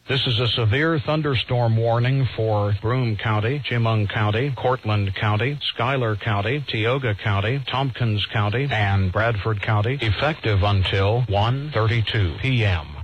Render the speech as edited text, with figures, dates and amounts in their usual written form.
This is a severe thunderstorm warning for Broome County, Chemung County, Cortland County, Schuyler County, Tioga County, Tompkins County, and Bradford County, effective until 1:32 p.m.